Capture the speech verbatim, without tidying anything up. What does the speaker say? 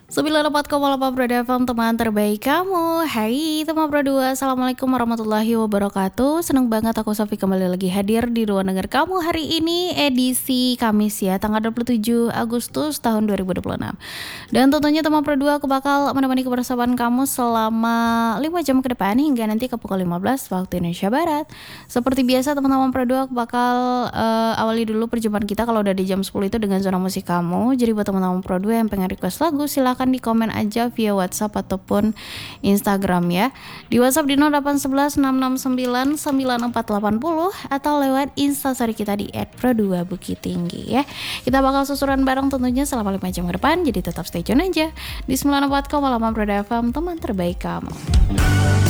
sembilan puluh empat koma delapan Pro F M, teman terbaik kamu. Hai teman Pro dua, Assalamualaikum warahmatullahi wabarakatuh. Seneng banget aku Sofi kembali lagi hadir di ruang dengar kamu hari ini, edisi Kamis ya, tanggal dua puluh tujuh Agustus tahun dua ribu dua puluh enam. Dan tentunya teman Pro dua, aku bakal menemani kebersamaan kamu selama lima jam ke depan hingga nanti ke pukul lima belas waktu Indonesia Barat. Seperti biasa teman-teman Pro dua, aku bakal uh, awali dulu perjumpaan kita kalau udah di jam sepuluh itu dengan zona musik kamu. Jadi buat teman-teman Pro dua yang pengen request lagu, silahkan di komen aja via WhatsApp ataupun Instagram ya. Di WhatsApp di nol delapan satu satu enam enam sembilan sembilan empat delapan nol atau lewat Instastory kita di et pro dua bukit tinggi ya. Kita bakal susuran bareng tentunya selama lima jam ke depan, jadi tetap stay tune aja di sembilan puluh empat koma delapan Pro F M, teman terbaik kamu.